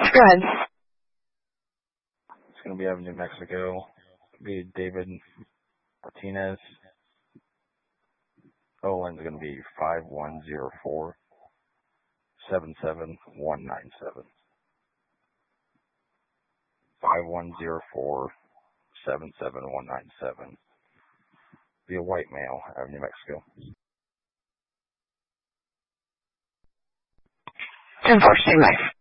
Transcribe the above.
Go ahead. It's going to be out of New Mexico. Be David Martinez. OLN's going to be 5104 77197. 5104 77197. Be a white male out of New Mexico. 10-4, stay life.